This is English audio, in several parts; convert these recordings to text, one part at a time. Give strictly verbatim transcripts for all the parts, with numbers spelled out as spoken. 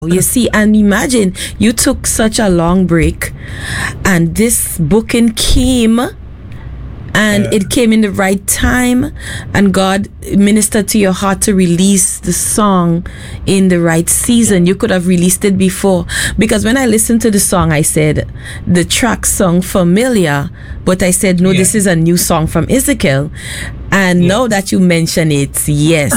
You see, and imagine you took such a long break and this booking came and Yeah. it came in the right time and God ministered to your heart to release the song in the right season. You could have released it before, because when I listened to the song, I said the track song familiar, but I said no, Yeah. this is a new song from Ezekiel. And Yeah. now that you mention it, yes.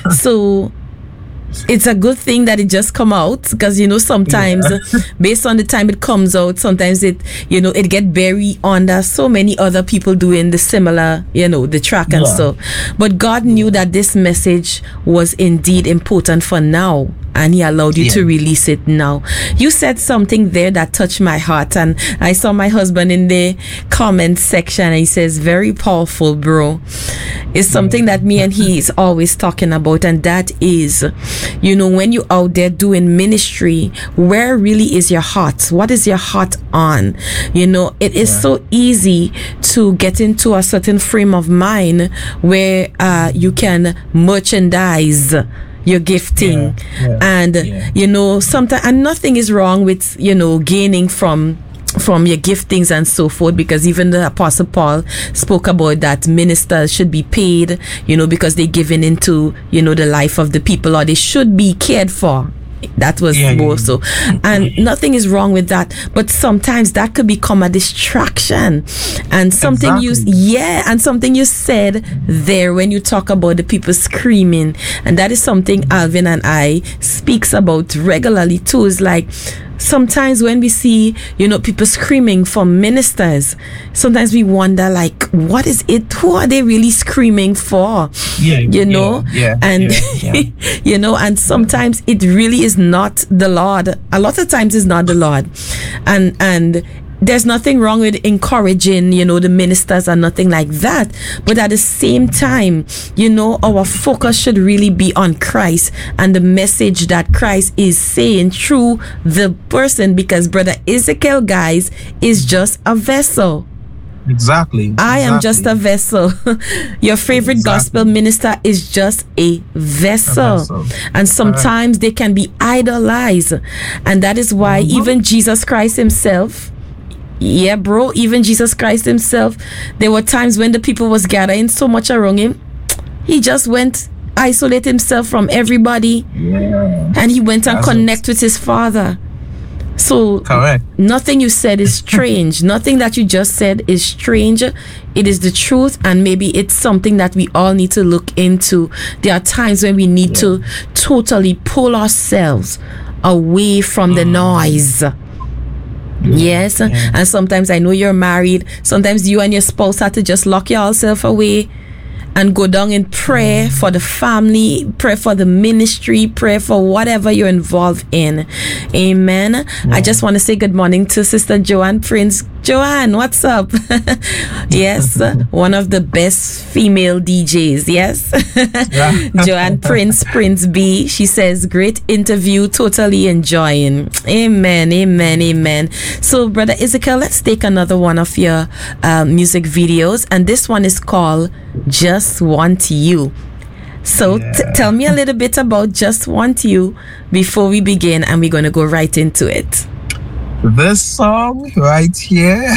So it's a good thing that it just come out, because you know sometimes Yeah. based on the time it comes out, sometimes it you know it get buried under so many other people doing the similar, you know the track and Yeah. so. But God knew that this message was indeed important for now, and he allowed you Yeah. to release it now. You said something there that touched my heart, and I saw my husband in the comment section and he says, very powerful, bro. It's something that me and he is always talking about, and that is, you know, when you out there doing ministry, where really is your heart? What is your heart on? You know, it is Yeah. so easy to get into a certain frame of mind where uh, you can merchandise your gifting. Yeah, yeah, and yeah. you know sometimes, and nothing is wrong with you know gaining from from your giftings and so forth, because even the Apostle Paul spoke about that ministers should be paid, you know because they're given into you know the life of the people, or they should be cared for. That was Yeah, yeah, more yeah. so, and nothing is wrong with that, but sometimes that could become a distraction. And something you Exactly. yeah and something you said there when you talk about the people screaming, and that is something Alvin and I speaks about regularly too. Is like, sometimes when we see you know people screaming for ministers, sometimes we wonder, like, what is it, who are they really screaming for? Yeah, you know yeah, yeah, and yeah, yeah. you know and sometimes it really is not the Lord. A lot of times it's not the Lord, and and there's nothing wrong with encouraging you know the ministers and nothing like that, but at the same time, you know our focus should really be on Christ and the message that Christ is saying through the person, because brother Ezekiel, guys, is just a vessel. Exactly. I am just a exactly. vessel. Your favorite Exactly. gospel minister is just a vessel. A vessel. And sometimes they can be idolized. And that is why Mhm. even Jesus Christ himself, yeah, bro, even Jesus Christ himself, there were times when the people was gathering so much around him, he just went, isolate himself from everybody, Yeah. and he went and That's connect with his Father. So Correct. nothing you said is strange. Nothing that you just said is strange. It is the truth, and maybe it's something that we all need to look into. There are times when we need Yeah. to totally pull ourselves away from the noise. Yes, Yeah. and sometimes, I know you're married, sometimes you and your spouse have to just lock yourself away and go down in prayer for the family, pray for the ministry, pray for whatever you're involved in. Amen. I just want to say good morning to Sister Joanne Prince. Joanne, what's up? Yes, one of the best female D Js. Yes. Joanne Prince, Prince B. She says, great interview, totally enjoying. Amen, amen, amen. So, Brother Ezekiel, let's take another one of your uh, music videos, and this one is called Just Want You. So, Yeah. t- tell me a little bit about Just Want You before we begin, and we're going to go right into it. This song right here.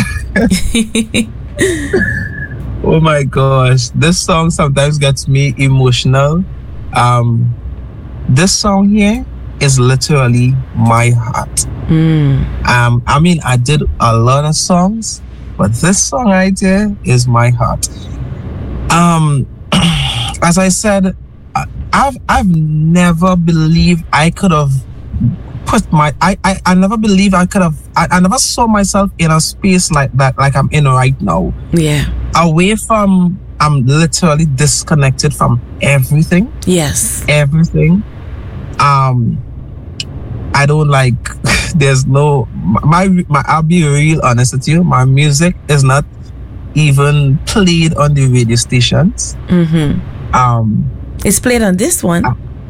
Oh my gosh, this song sometimes gets me emotional. Um, this song here is literally my heart. Mm. Um, I mean, I did a lot of songs, but this song right here is my heart. Um, as I said, I- I've I've never believed I could have put my I I, I never believed I could have I, I never saw myself in a space like that, like I'm in right now. Yeah. Away from, I'm literally disconnected from everything. Yes. Everything. Um, I don't like. There's no my my. I'll be real honest with you. My music is not even played on the radio stations. Mm-hmm. Um, It's played on this one.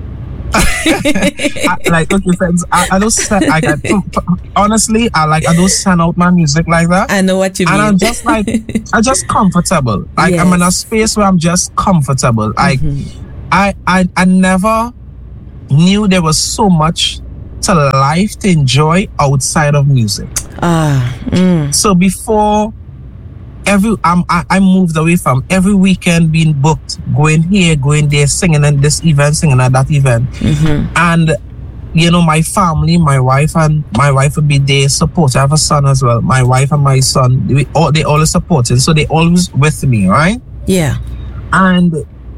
I, like okay, friends. I, I don't. Send, I, I honestly, I like. I don't send out my music like that. I know what you And mean. I'm just like, I'm just comfortable. Like I'm in a Yes. space where I'm just comfortable. Like Mhm. I, I, I never knew there was so much to life to enjoy outside of music. Ah, mm. So before every um, I, I moved away from every weekend being booked, going here, going there, singing at this event, singing at that event. Mm-hmm. And you know, my family, my wife and my wife would be there support. I have a son as well. My wife and my son, we all they always supported, so they always with me, right? Yeah. And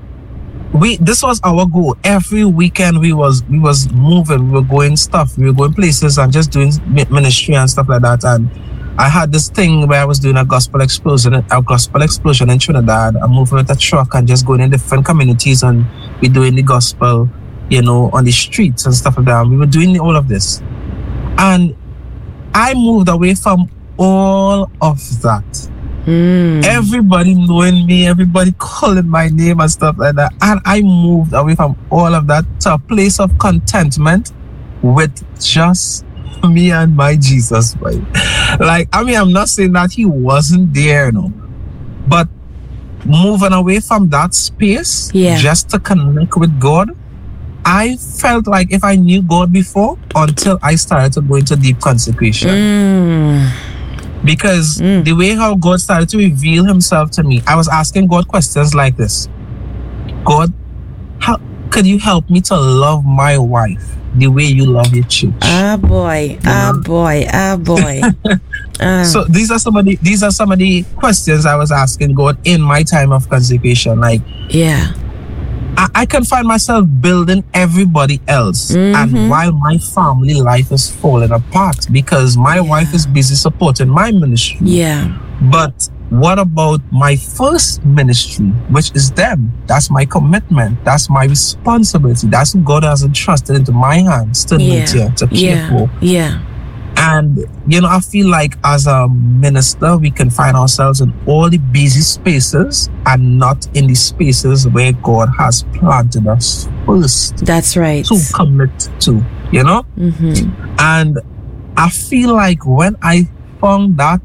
we this was our goal. Every weekend we was we was moving, we were going stuff, we were going places and just doing ministry and stuff like that. And I had this thing where I was doing a gospel explosion, a gospel explosion in Trinidad. I'm moving with a truck and just going in different communities and we doing the gospel, you know, on the streets and stuff like that. And we were doing all of this. And I moved away from all of that. Mm. Everybody knowing me, everybody calling my name and stuff like that. And I moved away from all of that to a place of contentment with just me and my Jesus, right? Like, I mean, I'm not saying that he wasn't there, no. But moving away from that space, yeah. just to connect with God, I felt like if I knew God before, until I started to go into deep consecration. Mm. Because mm. the way how God started to reveal himself to me, I was asking God questions like this. God, how could you help me to love my wife the way you love your church? Ah boy, ah boy, ah boy. uh. So these are some of the these are some of the questions I was asking God in my time of consecration. Like, yeah. I, I can find myself building everybody else, mm-hmm. and while my family life is falling apart because my yeah. wife is busy supporting my ministry. Yeah. But what about my first ministry, which is them? That's my commitment. That's my responsibility. That's who God has entrusted into my hands to yeah. nurture, to care yeah. for. Yeah. And, you know, I feel like as a minister, we can find ourselves in all the busy spaces and not in the spaces where God has planted us first. That's right. To commit to, you know? Mm-hmm. And I feel like when I found that,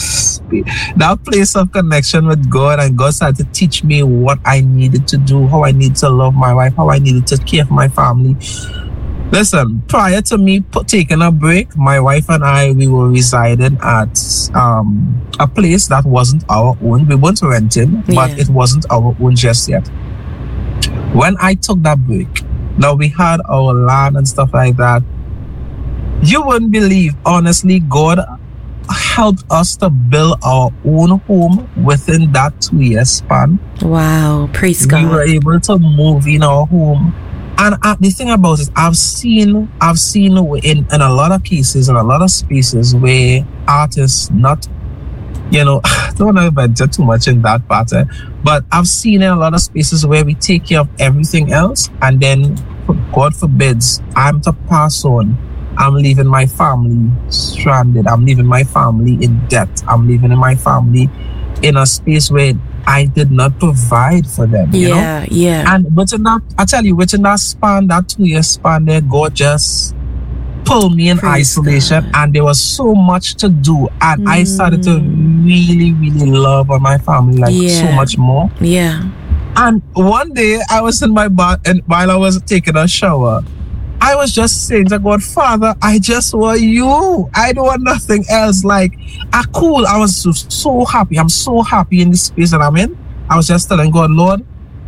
that place of connection with God, and God started to teach me what I needed to do, how I needed to love my wife, how I needed to care for my family. Listen, prior to me put, taking a break, my wife and I, we were residing at um, a place that wasn't our own. We weren't renting, yeah. but it wasn't our own just yet. When I took that break, now we had our land and stuff like that. You wouldn't believe, honestly, God helped us to build our own home within that two-year span. Wow, praise we God. We were able to move in our home. And uh, the thing about it, I've seen, I've seen in, in a lot of cases, in a lot of spaces where artists not, you know, I don't want to venture too much in that part, eh, but I've seen in a lot of spaces where we take care of everything else, and then, God forbids, I'm to pass on. I'm leaving my family stranded. I'm leaving my family in debt. I'm leaving my family in a space where I did not provide for them. You yeah, know? yeah. And within that, I tell you, within that span, that two-year span there, God just pulled me in Praise isolation, God. And there was so much to do, and mm. I started to really, really love on my family, like yeah. so much more. Yeah. And one day, I was in my bath, and while I was taking a shower, I was just saying to God, Father, I just want you. I don't want nothing else. Like, I cool. I was so, so happy. I'm so happy in this space that I'm in. I was just telling God, Lord,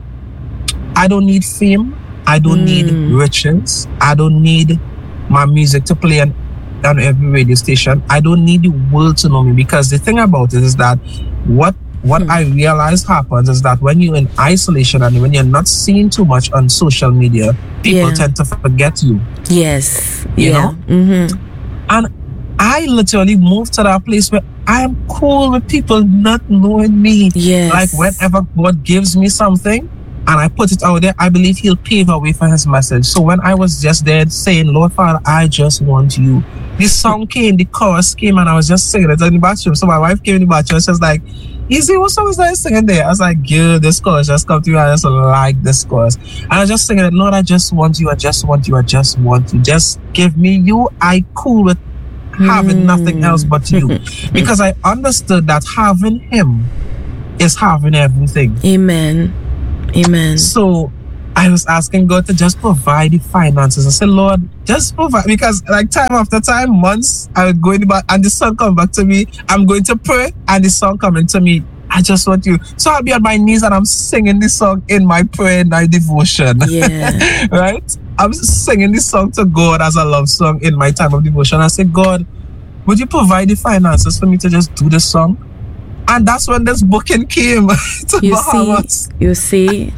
I don't need fame. I don't mm. need riches. I don't need my music to play on, on every radio station. I don't need the world to know me, because the thing about it is that what What hmm. I realize happens is that when you're in isolation and when you're not seen too much on social media, people yeah. tend to forget you. Yes. You yeah. know? Mm-hmm. And I literally moved to that place where I am cool with people not knowing me. Yes. Like whenever God gives me something and I put it out there, I believe he'll pave a way for his message. So when I was just there saying, Lord Father, I just want you. This song came, the chorus came, and I was just singing it in the bathroom. So my wife came in the bathroom and she was like, Easy, what song is that singing there? I was like, yeah, this chorus just come to me. I just like this chorus. And I was just singing it, Lord, I just want you. I just want you. I just want you. Just give me you. I cool with having mm. nothing else but you. Because I understood that having him is having everything. Amen. Amen. So I was asking God to just provide the finances. I said, Lord, just provide, because like time after time, months, I would go in the back and the song come back to me. I'm going to pray and the song coming to me. I just want you. So I'll be on my knees and I'm singing this song in my prayer and my devotion. Yeah. Right? I'm singing this song to God as a love song in my time of devotion. I said, God, would you provide the finances for me to just do the song? And that's when this booking came to you Bahamas. See, you see,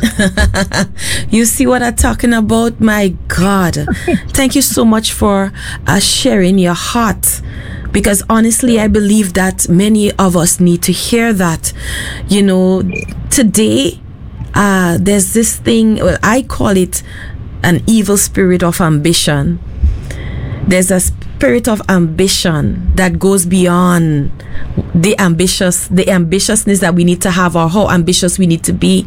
you see what I'm talking about? My God. Thank you so much for uh, sharing your heart. Because honestly, I believe that many of us need to hear that. You know, today, uh, there's this thing, well, I call it an evil spirit of ambition. There's a spirit of ambition that goes beyond the ambitious, the ambitiousness that we need to have, or how ambitious we need to be.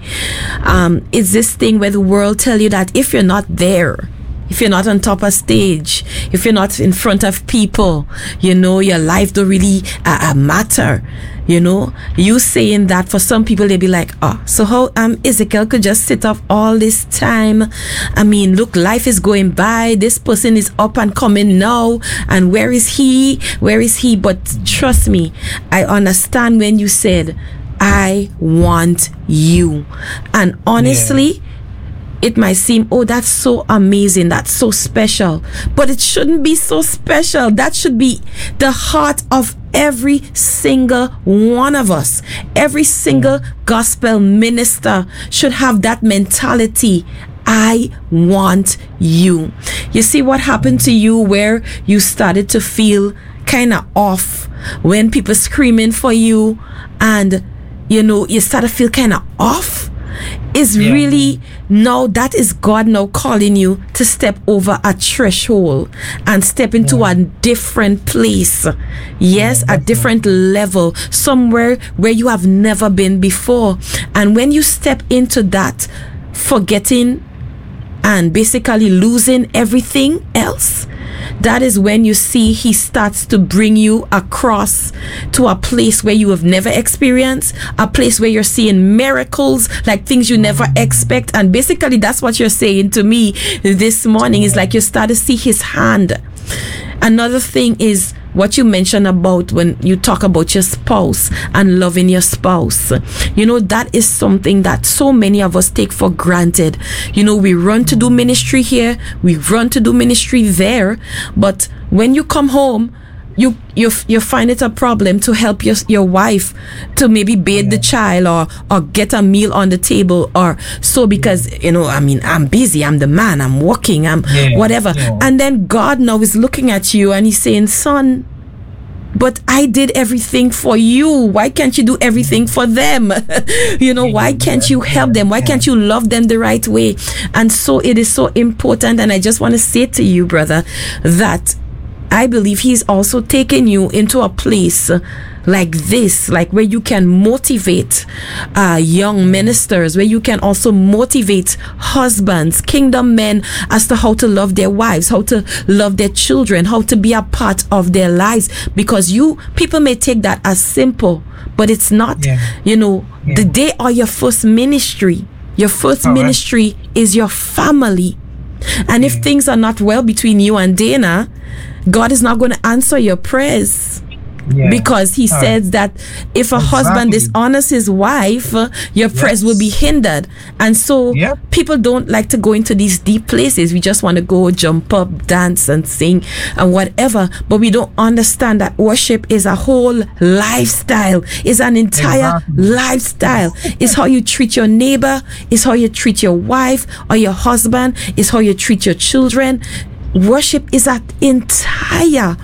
Um, it's this thing where the world tell you that if you're not there, if you're not on top of stage, if you're not in front of people, you know, your life don't really uh, uh, matter. You know, you saying that, for some people, they'll be like, oh, so how um Ezekiel could just sit up all this time? I mean, look, life is going by. This person is up and coming now. And where is he? Where is he? But trust me, I understand when you said, I want you. And honestly, yeah. It might seem, oh, that's so amazing, that's so special, but it shouldn't be so special. That should be the heart of every single one of us. Every single gospel minister should have that mentality. I want you. You see what happened to you where you started to feel kind of off when people screaming for you, and you know, you start to feel kind of off? Is yeah. really now that is God now calling you to step over a threshold and step into yeah. a different place. Yes, yeah, a different level, somewhere where you have never been before. And when you step into that, forgetting and basically losing everything else, that is when you see he starts to bring you across to a place where you have never experienced, a place where you're seeing miracles, like things you never expect. And basically that's what you're saying to me this morning, is like you start to see his hand. Another thing is what you mentioned about when you talk about your spouse and loving your spouse. You know, that is something that so many of us take for granted. You know, we run to do ministry here, we run to do ministry there, but when you come home, you you you find it a problem to help your your wife to maybe bathe yeah. the child, or or get a meal on the table, or so, because you know, I mean, I'm busy, I'm the man, I'm working, I'm yeah. whatever. Yeah. And then God now is looking at you and he's saying, son, but I did everything for you. Why can't you do everything for them? You know, why can't you help them? Why can't you love them the right way? And so it is so important. And I just want to say to you, brother, that I believe he's also taken you into a place like this, like where you can motivate uh, young ministers, where you can also motivate husbands, kingdom men, as to how to love their wives, how to love their children, how to be a part of their lives. Because you, people may take that as simple, but it's not. Yeah. You know, yeah. the, they are your first ministry. Your first All ministry right. is your family. And yeah. if things are not well between you and Dana, God is not going to answer your prayers. Yeah. Because he All says right. that if a exactly. husband dishonors his wife, uh, your yes. prayers will be hindered. And so yep. people don't like to go into these deep places. We just want to go jump up, dance and sing and whatever. But we don't understand that worship is a whole lifestyle. It's an entire exactly. lifestyle. It's how you treat your neighbor. It's how you treat your wife or your husband. It's how you treat your children. Worship is an entire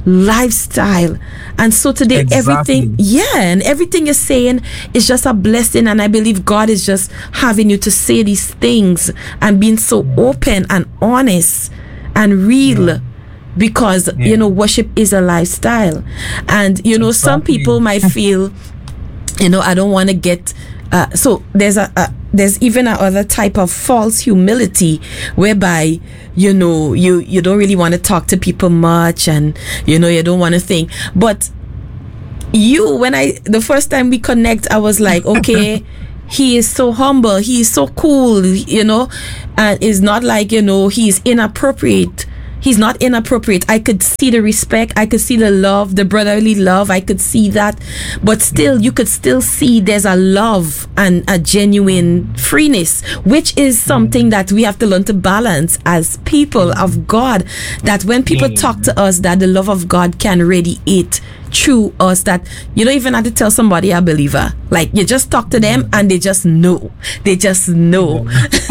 lifestyle. And so today exactly. everything yeah and everything you're saying is just a blessing, and I believe God is just having you to say these things and being so yeah. open and honest and real yeah. because yeah. you know, worship is a lifestyle. And you know, exactly. some people might feel, you know, I don't want to get uh, so there's a, a there's even a other type of false humility whereby, you know, you you don't really want to talk to people much, and you know, you don't want to think. But you, when I the first time we connect, I was like, okay, he is so humble, he is so cool, you know, and it's not like, you know, he's inappropriate. He's not inappropriate. I could see the respect. I could see the love, the brotherly love. I could see that. But still, you could still see there's a love and a genuine freeness, which is something that we have to learn to balance as people of God. That when people talk to us, that the love of God can radiate through us, that you don't even have to tell somebody a believer. Like, you just talk to them and they just know. They just know.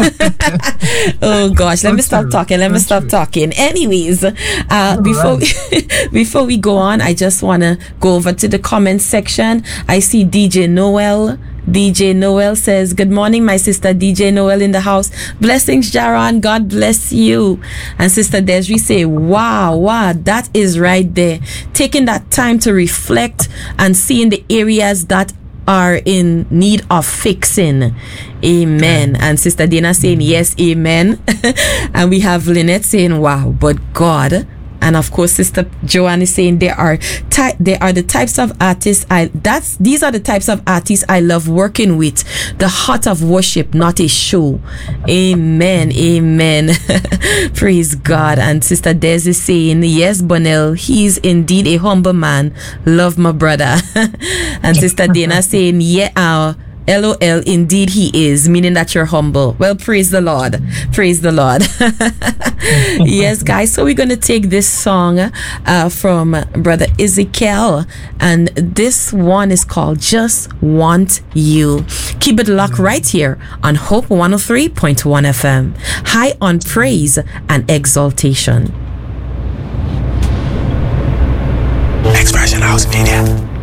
Oh gosh, let me stop talking. Let me stop talking. Anyways, uh, before we, before we go on, I just want to go over to the comment section. I see D J Noel. D J Noel says, good morning, my sister D J Noel in the house. Blessings, Jaron. God bless you. And Sister Desiree say, wow, wow, that is right there. Taking that time to reflect and seeing the areas that are in need of fixing. Amen. And Sister Dana saying, yes, amen. And we have Lynette saying, wow, but God. And of course, Sister Joanne is saying there are ty- there are the types of artists I that's these are the types of artists I love working with. The heart of worship, not a show. Amen. Amen. Praise God. And Sister Des is saying, yes, Bonnell, he's indeed a humble man. Love my brother. And Sister Dana saying, yeah, uh LOL, indeed he is, meaning that you're humble. Well, praise the Lord. Praise the Lord. Yes, guys. So we're going to take this song uh, from Brother Ezekiel. And this one is called Just Want You. Keep it locked right here on Hope one oh three point one F M. High on praise and exaltation. Expression House Media.